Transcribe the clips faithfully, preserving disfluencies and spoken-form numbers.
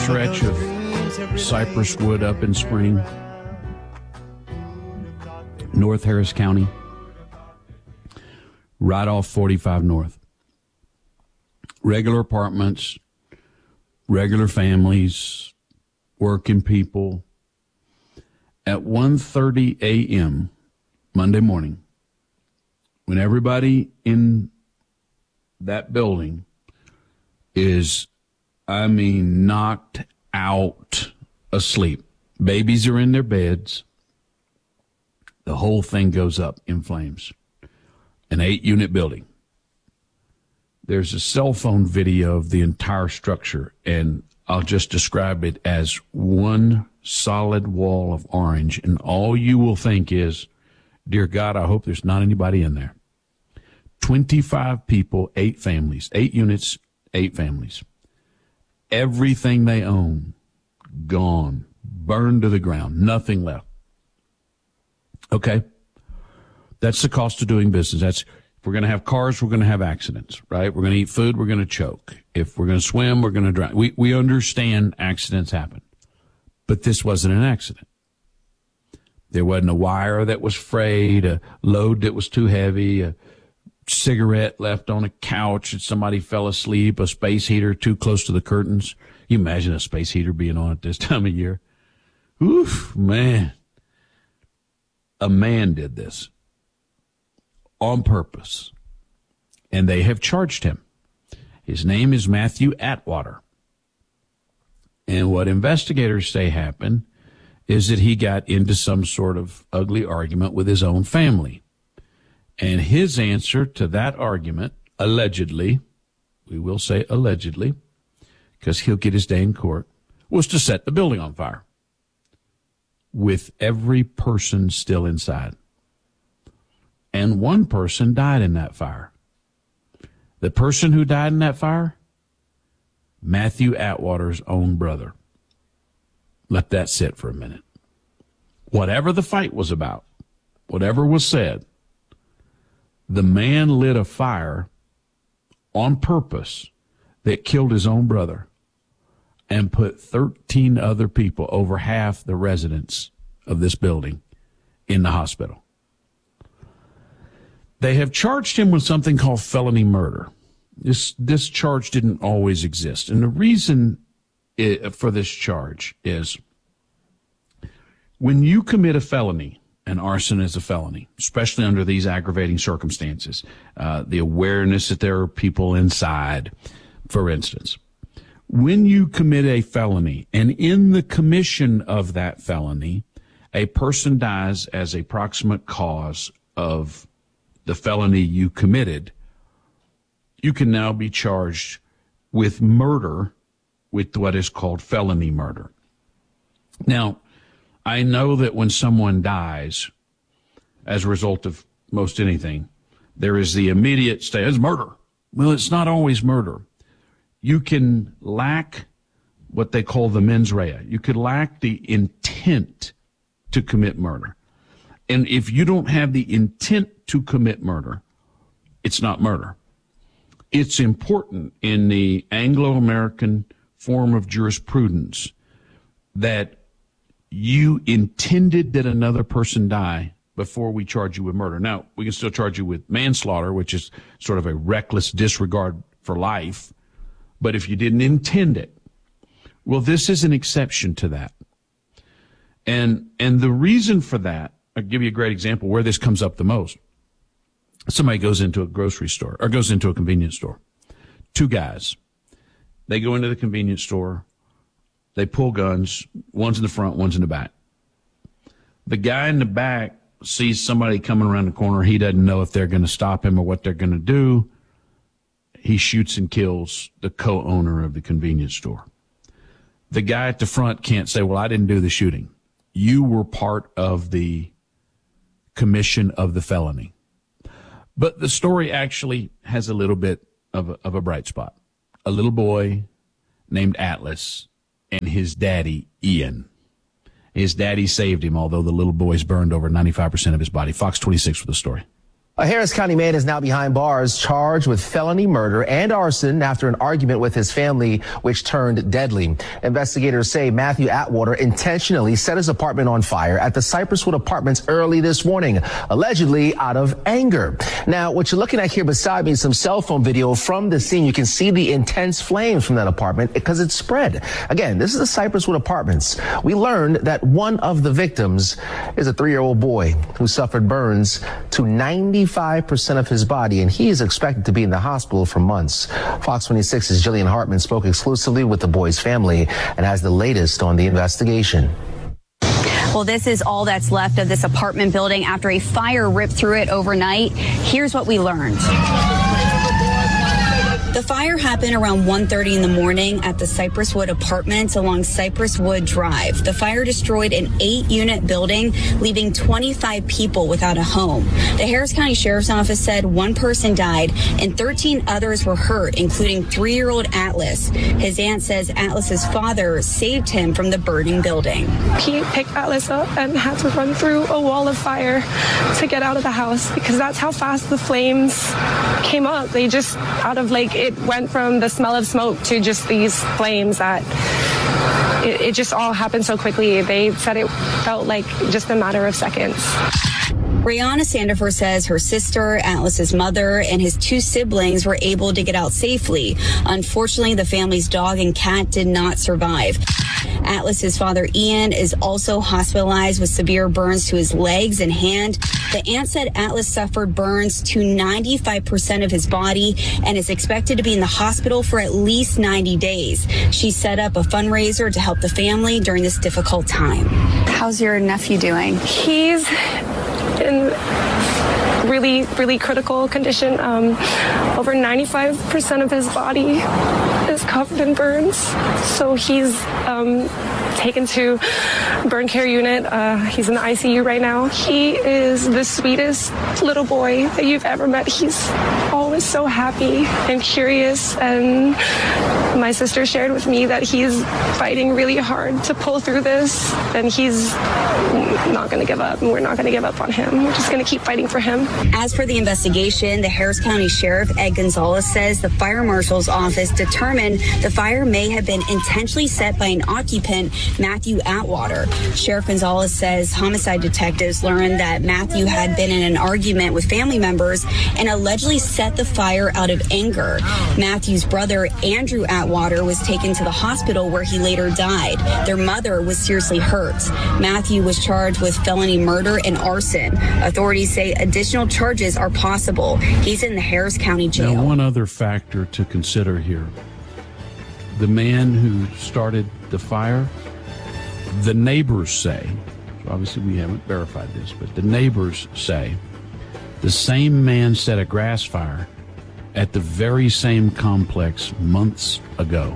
stretch of cypress wood up in Spring, North Harris County, right off forty-five North. Regular apartments, regular families, working people. At one thirty a.m. Monday morning, when everybody in that building is, I mean, knocked out asleep. Babies are in their beds. The whole thing goes up in flames. An eight-unit building. There's a cell phone video of the entire structure, and I'll just describe it as one solid wall of orange, and all you will think is, dear God, I hope there's not anybody in there. twenty-five people, eight families, eight units, eight families. Everything they own, gone, burned to the ground, nothing left. Okay? That's the cost of doing business. That's, if we're going to have cars, we're going to have accidents, right? We're going to eat food, we're going to choke. If we're going to swim, we're going to drown. We, we understand accidents happen. But this wasn't an accident. There wasn't a wire that was frayed, a load that was too heavy, a cigarette left on a couch and somebody fell asleep, a space heater too close to the curtains. You imagine a space heater being on at this time of year? Oof, man. A man did this on purpose, and they have charged him. His name is Matthew Atwater. And what investigators say happened is that he got into some sort of ugly argument with his own family. And his answer to that argument, allegedly, we will say allegedly, because he'll get his day in court, was to set the building on fire with every person still inside. And one person died in that fire. The person who died in that fire, Matthew Atwater's own brother. Let that sit for a minute. Whatever the fight was about, whatever was said, the man lit a fire on purpose that killed his own brother and put thirteen other people, over half the residents of this building, in the hospital. They have charged him with something called felony murder. This, this charge didn't always exist. And the reason it, for this charge is when you commit a felony, and arson is a felony, especially under these aggravating circumstances, uh, the awareness that there are people inside, for instance. When you commit a felony, and in the commission of that felony, a person dies as a proximate cause of the felony you committed, you can now be charged with murder, with what is called felony murder. Now, I know that when someone dies as a result of most anything, there is the immediate state, it's murder. Well, it's not always murder. You can lack what they call the mens rea. You could lack the intent to commit murder. And if you don't have the intent to commit murder, it's not murder. It's important in the Anglo-American form of jurisprudence that you intended that another person die before we charge you with murder. Now, we can still charge you with manslaughter, which is sort of a reckless disregard for life. But if you didn't intend it, well, this is an exception to that. And and the reason for that, I'll give you a great example where this comes up the most. Somebody goes into a grocery store or goes into a convenience store. Two guys. They go into the convenience store. They pull guns. One's in the front, one's in the back. The guy in the back sees somebody coming around the corner. He doesn't know if they're going to stop him or what they're going to do. He shoots and kills the co-owner of the convenience store. The guy at the front can't say, well, I didn't do the shooting. You were part of the commission of the felony. But the story actually has a little bit of a, of a bright spot. A little boy named Atlas and his daddy, Ian. His daddy saved him, although the little boy's burned over ninety-five percent of his body. Fox twenty-six with the story. A Harris County man is now behind bars charged with felony murder and arson after an argument with his family, which turned deadly. Investigators say Matthew Atwater intentionally set his apartment on fire at the Cypresswood Apartments early this morning, allegedly out of anger. Now, what you're looking at here beside me is some cell phone video from the scene. You can see the intense flames from that apartment because it's spread. Again, this is the Cypresswood Apartments. We learned that one of the victims is a three-year-old boy who suffered burns to ninety-five percent of his body, and he is expected to be in the hospital for months. Fox twenty-six's Jillian Hartman spoke exclusively with the boy's family and has the latest on the investigation. Well, this is all that's left of this apartment building after a fire ripped through it overnight. Here's what we learned. The fire happened around one thirty in the morning at the Cypresswood Apartments along Cypresswood Drive. The fire destroyed an eight-unit building, leaving twenty-five people without a home. The Harris County Sheriff's Office said one person died and thirteen others were hurt, including three-year-old Atlas. His aunt says Atlas's father saved him from the burning building. He picked Atlas up and had to run through a wall of fire to get out of the house because that's how fast the flames came up. They just, out of like, it went from the smell of smoke to just these flames that it, it just all happened so quickly. They said it felt like just a matter of seconds. Brianna Sandifer says her sister, Atlas's mother, and his two siblings were able to get out safely. Unfortunately, the family's dog and cat did not survive. Atlas's father, Ian, is also hospitalized with severe burns to his legs and hand. The aunt said Atlas suffered burns to ninety-five percent of his body and is expected to be in the hospital for at least ninety days. She set up a fundraiser to help the family during this difficult time. How's your nephew doing? He's in really, really critical condition. Um, over ninety-five percent of his body is covered in burns. So he's um, taken to burn care unit. Uh, he's in the I C U right now. He is the sweetest little boy that you've ever met. He's always so happy and curious. And my sister shared with me that he's fighting really hard to pull through this. And he's not going to give up. And we're not going to give up on him. We're just going to keep fighting for him. As for the investigation, the Harris County Sheriff Ed Gonzalez says the fire marshal's office determined the fire may have been intentionally set by an occupant, Matthew Atwater. Sheriff Gonzalez says homicide detectives learned that Matthew had been in an argument with family members and allegedly set the fire out of anger. Matthew's brother, Andrew Atwater, was taken to the hospital where he later died. Their mother was seriously hurt. Matthew was charged with felony murder and arson. Authorities say additional charges are possible. He's in the Harris County Jail. Now, one other factor to consider here. The man who started the fire, the neighbors say, obviously we haven't verified this, but the neighbors say the same man set a grass fire at the very same complex months ago.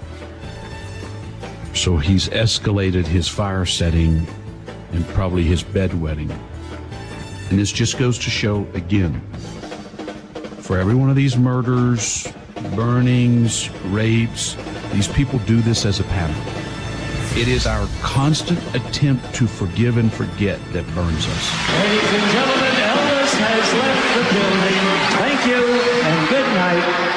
So he's escalated his fire setting and probably his bedwetting. And this just goes to show, again, for every one of these murders, burnings, rapes, these people do this as a pattern. It is our constant attempt to forgive and forget that burns us. Ladies and gentlemen, Elvis has left the building. Thank you and good night.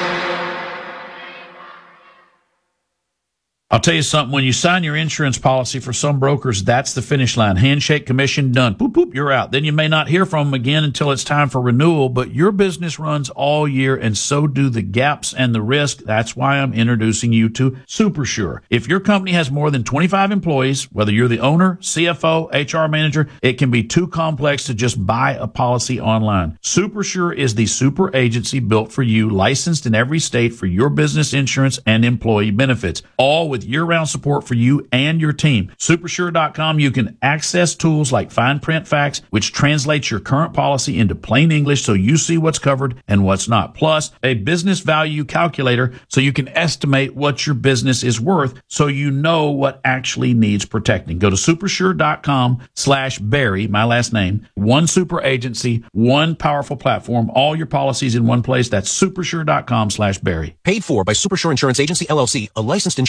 I'll tell you something, when you sign your insurance policy, for some brokers, that's the finish line. Handshake, commission, done. Boop, boop, you're out. Then you may not hear from them again until it's time for renewal, but your business runs all year, and so do the gaps and the risk. That's why I'm introducing you to SuperSure. If your company has more than twenty-five employees, whether you're the owner, C F O, H R manager, it can be too complex to just buy a policy online. SuperSure is the super agency built for you, licensed in every state for your business insurance and employee benefits, all with year-round support for you and your team. Supersure dot com, you can access tools like fine print facts, which translates your current policy into plain English so you see what's covered and what's not. Plus, a business value calculator so you can estimate what your business is worth so you know what actually needs protecting. Go to supersure dot com slash Barry, my last name, one super agency, one powerful platform, all your policies in one place. That's supersure dot com slash Barry. Paid for by Supersure Insurance Agency, L L C, a licensed insurance.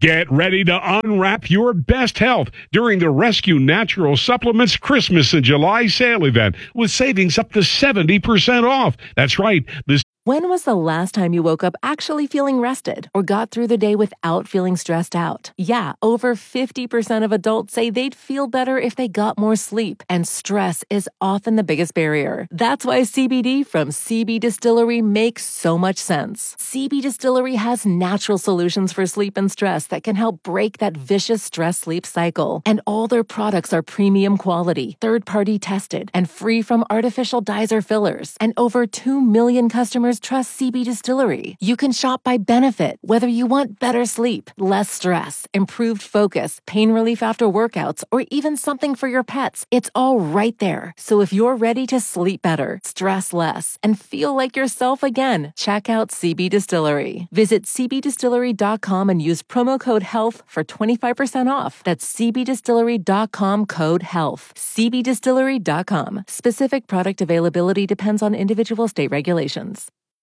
Get ready to unwrap your best health during the Rescue Natural Supplements Christmas and July sale event with savings up to seventy percent off. That's right. This When was the last time you woke up actually feeling rested or got through the day without feeling stressed out? Yeah, over fifty percent of adults say they'd feel better if they got more sleep, and stress is often the biggest barrier. That's why C B D from C B Distillery makes so much sense. C B Distillery has natural solutions for sleep and stress that can help break that vicious stress-sleep cycle. And all their products are premium quality, third-party tested, and free from artificial dyes or fillers. And over two million customers trust C B Distillery. You can shop by benefit, whether you want better sleep, less stress, improved focus, pain relief after workouts, or even something for your pets. It's all right there. So if you're ready to sleep better, stress less, and feel like yourself again, check out C B Distillery. Visit c b distillery dot com and use promo code HEALTH for twenty-five percent off. That's c b distillery dot com code HEALTH. c b distillery dot com. Specific product availability depends on individual state regulations.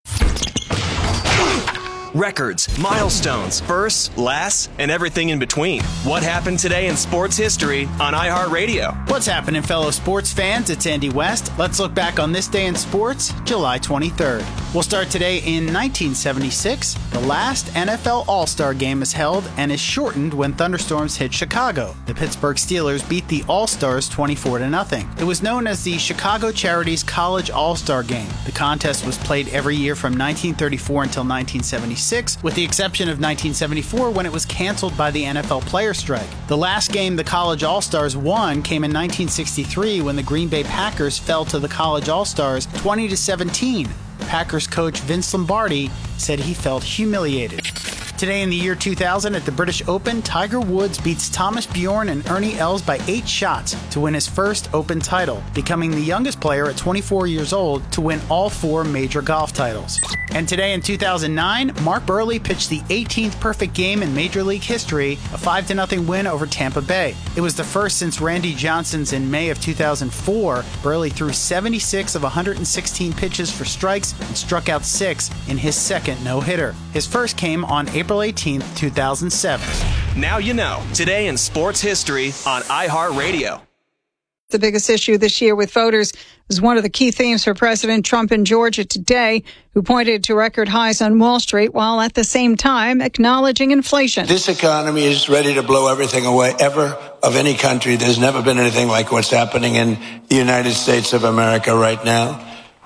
Records, milestones, firsts, lasts, and everything in between. What happened today in sports history on iHeartRadio? What's happening, fellow sports fans? It's Andy West. Let's look back on this day in sports, July twenty-third. We'll start today in nineteen seventy-six. The last N F L All-Star game is held and is shortened when thunderstorms hit Chicago. The Pittsburgh Steelers beat the All-Stars twenty-four to nothing. It was known as the Chicago Charities College All-Star Game. The contest was played every year from nineteen thirty-four until nineteen seventy-six. With the exception of nineteen seventy-four when it was canceled by the N F L player strike. The last game the College All-Stars won came in nineteen sixty-three when the Green Bay Packers fell to the College All-Stars twenty to seventeen. Packers coach Vince Lombardi said he felt humiliated. Today in the year two thousand at the British Open, Tiger Woods beats Thomas Bjorn and Ernie Els by eight shots to win his first Open title, becoming the youngest player at twenty-four years old to win all four major golf titles. And today in two thousand nine, Mark Buehrle pitched the eighteenth perfect game in Major League history, a five to nothing win over Tampa Bay. It was the first since Randy Johnson's in May of two thousand four. Buehrle threw seventy-six of one hundred sixteen pitches for strikes and struck out six in his second no-hitter. His first came on April eighteenth, two thousand seven. Now you know. Today in sports history on iHeartRadio. The biggest issue this year with voters was one of the key themes for President Trump in Georgia today, who pointed to record highs on Wall Street while at the same time acknowledging inflation. This economy is ready to blow everything away ever of any country. There's never been anything like what's happening in the United States of America right now.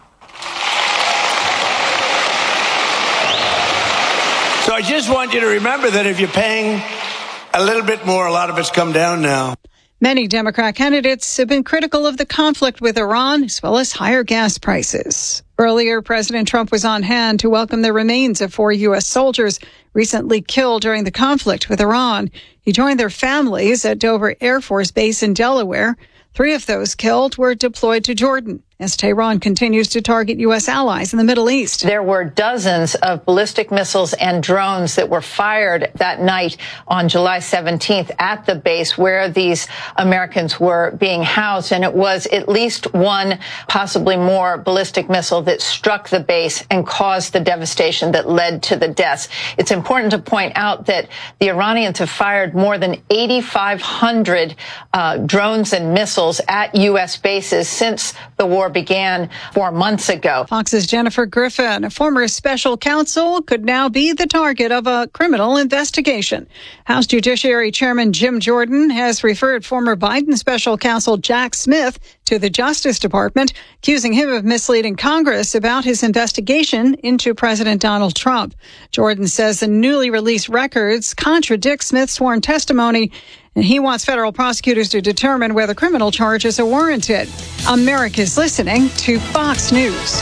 So I just want you to remember that if you're paying a little bit more, a lot of it's come down now. Many Democrat candidates have been critical of the conflict with Iran, as well as higher gas prices. Earlier, President Trump was on hand to welcome the remains of four U S soldiers recently killed during the conflict with Iran. He joined their families at Dover Air Force Base in Delaware. Three of those killed were deployed to Jordan, as Tehran continues to target U S allies in the Middle East. There were dozens of ballistic missiles and drones that were fired that night on July seventeenth at the base where these Americans were being housed. And it was at least one, possibly more, ballistic missile that struck the base and caused the devastation that led to the deaths. It's important to point out that the Iranians have fired more than eighty-five hundred uh, drones and missiles at U S bases since the war began four months ago. Fox's Jennifer Griffin, a former special counsel, could now be the target of a criminal investigation. House Judiciary Chairman Jim Jordan has referred former Biden special counsel Jack Smith to the Justice Department, accusing him of misleading Congress about his investigation into President Donald Trump. Jordan says the newly released records contradict Smith's sworn testimony, and he wants federal prosecutors to determine whether criminal charges are warranted. America's listening to Fox News.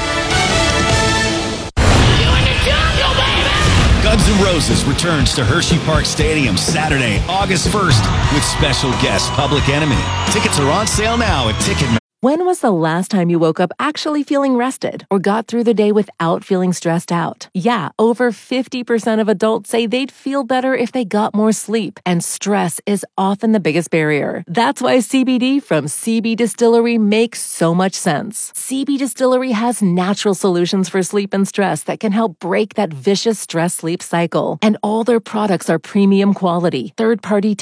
Guns N' Roses returns to Hershey Park Stadium Saturday, August first with special guest Public Enemy. Tickets are on sale now at Ticketmaster. When was the last time you woke up actually feeling rested or got through the day without feeling stressed out? Yeah, over fifty percent of adults say they'd feel better if they got more sleep, and stress is often the biggest barrier. That's why C B D from C B Distillery makes so much sense. C B Distillery has natural solutions for sleep and stress that can help break that vicious stress sleep cycle. And all their products are premium quality, third-party